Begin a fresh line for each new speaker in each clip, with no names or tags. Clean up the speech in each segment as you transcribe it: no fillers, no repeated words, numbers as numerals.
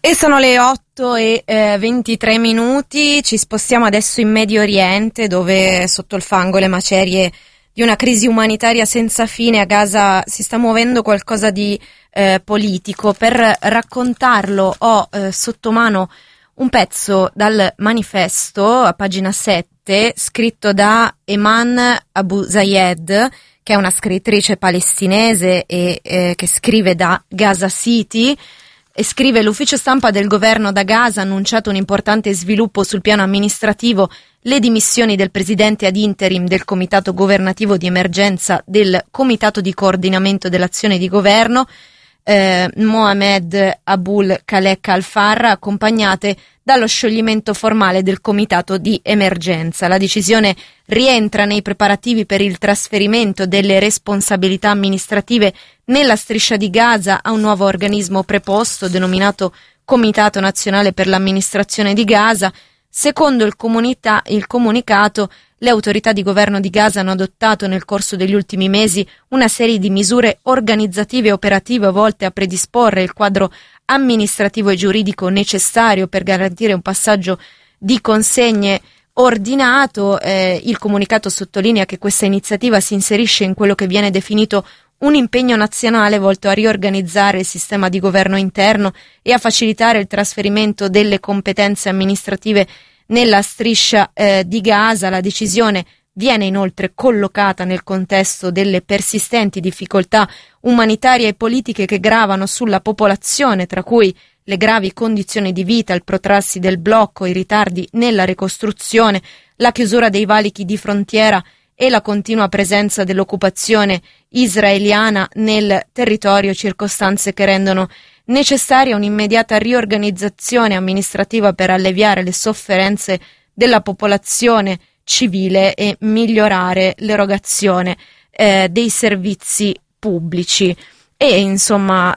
E sono le 8:23 minuti, ci spostiamo adesso in Medio Oriente, dove sotto il fango le macerie di una crisi umanitaria senza fine a Gaza si sta muovendo qualcosa di politico. Per raccontarlo ho sotto mano un pezzo dal manifesto a pagina 7, scritto da Eman Abu Zayed, che è una scrittrice palestinese e che scrive da Gaza City. E scrive: l'ufficio stampa del governo da Gaza ha annunciato un importante sviluppo sul piano amministrativo, le dimissioni del presidente ad interim del comitato governativo di emergenza del comitato di coordinamento dell'azione di governo, Mohamed Abul Khalek Al-Farra, accompagnate dallo scioglimento formale del comitato di emergenza. La decisione rientra nei preparativi per il trasferimento delle responsabilità amministrative nella striscia di Gaza a un nuovo organismo preposto denominato Comitato Nazionale per l'Amministrazione di Gaza. Secondo il comunicato, le autorità di governo di Gaza hanno adottato nel corso degli ultimi mesi una serie di misure organizzative e operative volte a predisporre il quadro amministrativo e giuridico necessario per garantire un passaggio di consegne ordinato. Il comunicato sottolinea che questa iniziativa si inserisce in quello che viene definito un impegno nazionale volto a riorganizzare il sistema di governo interno e a facilitare il trasferimento delle competenze amministrative nella striscia di Gaza. La decisione viene inoltre collocata nel contesto delle persistenti difficoltà umanitarie e politiche che gravano sulla popolazione, tra cui le gravi condizioni di vita, il protrarsi del blocco, i ritardi nella ricostruzione, la chiusura dei valichi di frontiera e la continua presenza dell'occupazione israeliana nel territorio, circostanze che rendono necessaria un'immediata riorganizzazione amministrativa per alleviare le sofferenze della popolazione civile e migliorare l'erogazione dei servizi pubblici. E insomma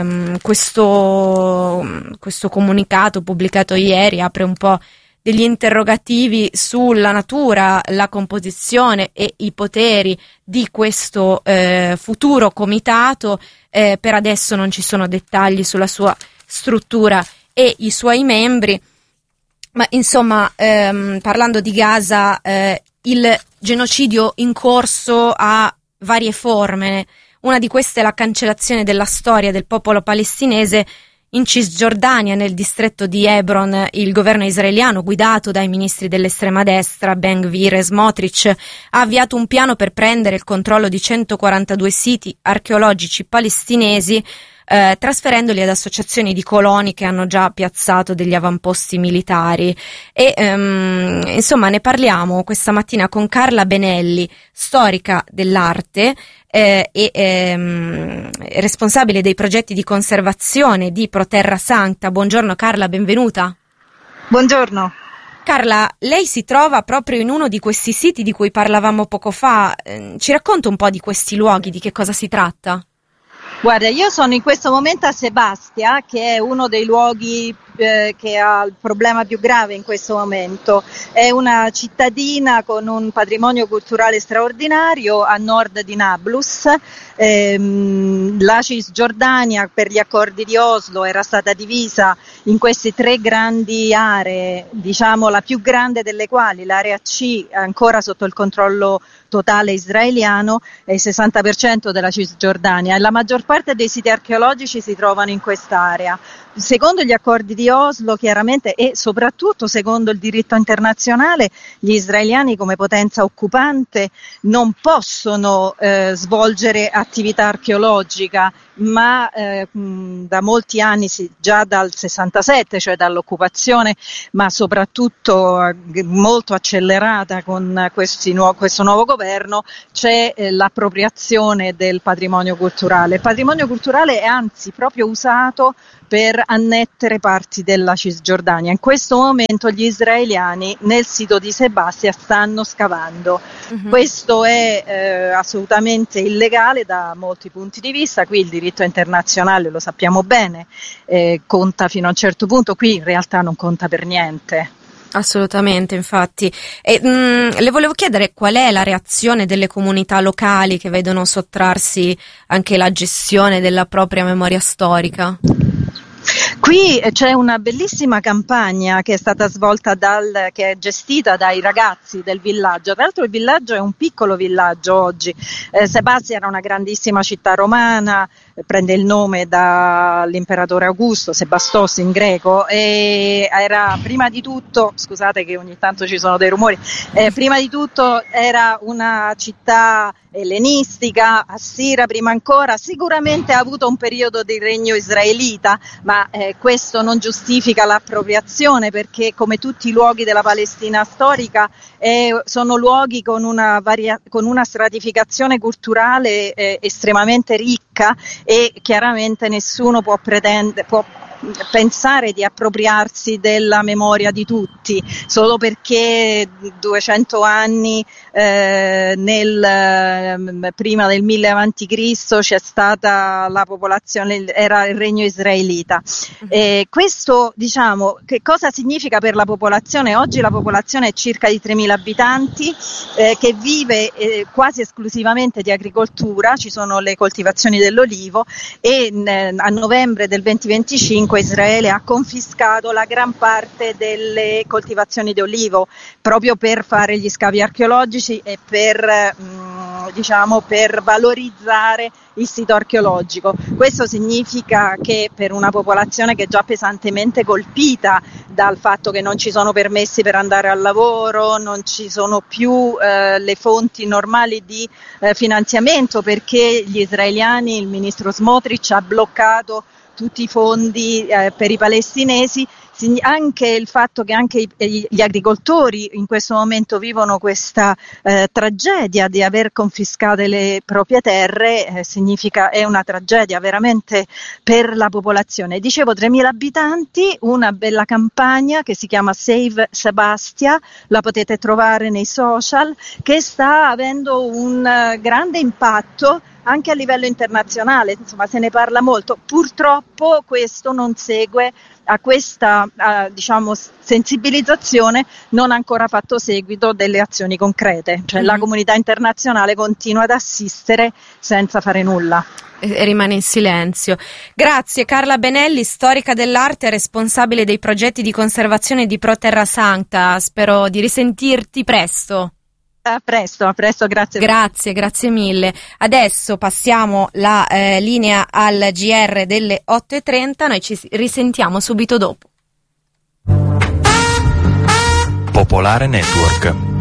questo comunicato pubblicato ieri apre un po' degli interrogativi sulla natura, la composizione e i poteri di questo futuro comitato. Per adesso non ci sono dettagli sulla sua struttura e i suoi membri, ma insomma parlando di Gaza, il genocidio in corso ha varie forme. Una di queste è la cancellazione della storia del popolo palestinese. In Cisgiordania, nel distretto di Hebron, il governo israeliano, guidato dai ministri dell'estrema destra, Ben Gvir e Smotrich, ha avviato un piano per prendere il controllo di 142 siti archeologici palestinesi, trasferendoli ad associazioni di coloni che hanno già piazzato degli avamposti militari. E insomma ne parliamo questa mattina con Carla Benelli, storica dell'arte e responsabile dei progetti di conservazione di Pro Terra Sancta. Buongiorno Carla, benvenuta.
Buongiorno.
Carla, lei si trova proprio in uno di questi siti di cui parlavamo poco fa. Ci racconta un po' di questi luoghi, di che cosa si tratta?
Guarda, io sono in questo momento a Sebastia, che è uno dei luoghi che ha il problema più grave in questo momento. È una cittadina con un patrimonio culturale straordinario a nord di Nablus. La Cisgiordania, per gli accordi di Oslo, era stata divisa in queste tre grandi aree, diciamo la più grande delle quali, l'area C, è ancora sotto il controllo totale israeliano, è il 60% della Cisgiordania, e la maggior parte dei siti archeologici si trovano in quest'area. Secondo gli accordi di Oslo, chiaramente, e soprattutto secondo il diritto internazionale, gli israeliani come potenza occupante non possono svolgere attività archeologica, ma da molti anni, già dal 67, cioè dall'occupazione, ma soprattutto molto accelerata con questo nuovo governo, c'è l'appropriazione del patrimonio culturale. Il patrimonio culturale è anzi proprio usato per annettere parti della Cisgiordania. In questo momento gli israeliani nel sito di Sebastia stanno scavando. Questo è assolutamente illegale da molti punti di vista. Qui il diritto internazionale, lo sappiamo bene, conta fino a un certo punto, qui in realtà non conta per niente.
Assolutamente, infatti. Le volevo chiedere qual è la reazione delle comunità locali che vedono sottrarsi anche la gestione della propria memoria storica.
Qui c'è una bellissima campagna che è stata svolta che è gestita dai ragazzi del villaggio. Tra l'altro il villaggio è un piccolo villaggio oggi. Sebastia era una grandissima città romana, prende il nome dall'imperatore Augusto, Sebastos in greco, e era prima di tutto, scusate che ogni tanto ci sono dei rumori, prima di tutto era una città ellenistica, assira prima ancora, sicuramente ha avuto un periodo di regno israelita, ma questo non giustifica l'appropriazione, perché come tutti i luoghi della Palestina storica sono luoghi con una stratificazione culturale estremamente ricca, e chiaramente nessuno può pensare di appropriarsi della memoria di tutti solo perché 200 anni prima del 1000 avanti Cristo c'è stata la popolazione, era il regno israelita. Questo, diciamo, che cosa significa per la popolazione? Oggi la popolazione è circa di 3.000 abitanti, che vive quasi esclusivamente di agricoltura, ci sono le coltivazioni dell'olivo, e a novembre del 2025 Israele ha confiscato la gran parte delle coltivazioni di olivo proprio per fare gli scavi archeologici e per valorizzare il sito archeologico. Questo significa che per una popolazione che è già pesantemente colpita dal fatto che non ci sono permessi per andare al lavoro, non ci sono più le fonti normali di finanziamento, perché gli israeliani, il ministro Smotrich ha bloccato tutti i fondi per i palestinesi, anche il fatto che anche gli agricoltori in questo momento vivono questa tragedia di aver confiscato le proprie terre, è una tragedia veramente per la popolazione. Dicevo 3.000 abitanti, una bella campagna che si chiama Save Sebastia, la potete trovare nei social, che sta avendo un grande impatto anche a livello internazionale, insomma se ne parla molto. Purtroppo questo non segue a questa sensibilizzazione, non ha ancora fatto seguito delle azioni concrete, cioè la comunità internazionale continua ad assistere senza fare nulla.
E rimane in silenzio. Grazie Carla Benelli, storica dell'arte e responsabile dei progetti di conservazione di Pro Terra Sancta. Spero di risentirti presto.
A presto, grazie.
Grazie mille. Adesso passiamo la linea al GR delle 8:30, noi ci risentiamo subito dopo.
Popolare Network.